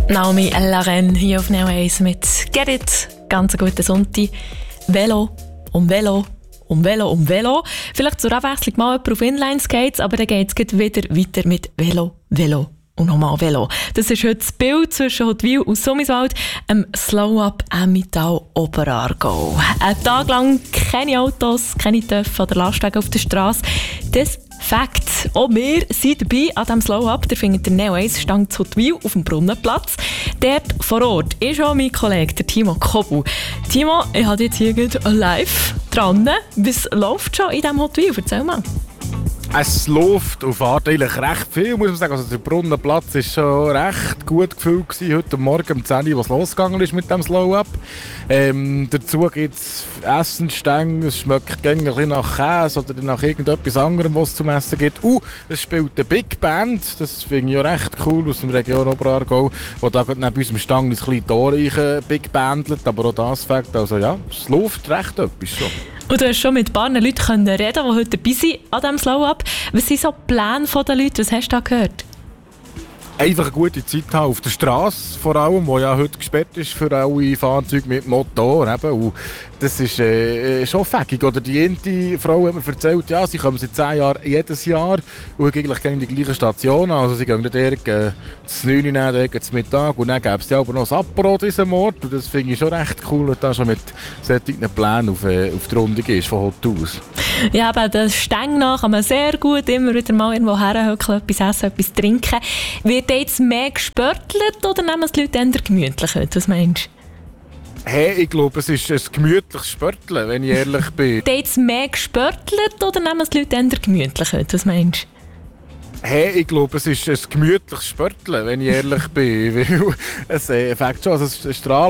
Naomi Laren hier auf Neo 1 mit «Get It». Ganz einen guten Sonntag. Velo um Velo um Velo um Velo. Vielleicht zur Abwechslung mal jemand auf Inline-Skates, aber dann geht es wieder weiter mit Velo, Velo und nochmal Velo. Das ist heute das Bild zwischen Huttwil und Summiswald, Slow-Up Emmental Oberaargau. Ein Tag lang keine Autos, keine Töpfe oder Lastwagen auf der Straße. Das Fakt. Auch wir sind dabei an diesem Slow-Up. Ihr findet den Neo 1 Stand zu Huttwil auf dem Brunnenplatz. Dort vor Ort ist auch mein Kollege, der Timo Kobu. Timo, ich habe jetzt hier live dran. Was läuft schon in diesem Huttwil? Erzähl mal. Es läuft auf Art eigentlich recht viel, muss man sagen. Also der Brunnenplatz war schon recht gut gefüllt gewesen, heute Morgen um 10 Uhr, was losgegangen ist mit dem Slow-Up. Dazu gibt es Essensstände, es schmeckt ein bisschen nach Käse oder nach irgendetwas anderem, was es zum Essen gibt. Es spielt eine Big Band, das finde ich ja recht cool, aus der Region Oberaargau, wo da neben unserem Stang ein kleines Tor Big Bandlet, aber auch das Fakt, also ja, es läuft recht etwas schon. Und du hast schon mit ein paar Leuten reden, die heute dabei sind an diesem Slow-Up. Was sind so die Pläne der Leute? Was hast du da gehört? Einfach eine gute Zeit haben auf der Straße vor allem, die ja heute gesperrt ist für alle Fahrzeuge mit Motor. Eben. Und das ist schon fäckig. Oder die eine Frau hat mir erzählt, ja, sie kommen seit 10 Jahren jedes Jahr und eigentlich gehen die gleichen Stationen. Also sie gehen dort das 9 Uhr nehmen, zum Mittag und dann gäbe es ja aber noch das Apero diesen Ort. Und das finde ich schon recht cool, dass da schon mit solchen Plänen auf die Runde ist von heute aus. Ja, aber das Stäng nach kann man sehr gut immer wieder mal irgendwo herhöckeln, etwas essen, etwas trinken. Wird jetzt mehr gespörtelt oder nehmen es die Leute eher gemütlich heute? Was meinst du? Hey, ich glaube, es ist ein gemütliches Spörteln, wenn ich ehrlich bin. Wird jetzt mehr gespörtelt oder nehmen es die Leute eher gemütlich heute? Was meinst du? Hey, ich glaube, es ist ein gemütliches Spörteln, wenn ich ehrlich bin. Weil es fängt schon, also es strahlt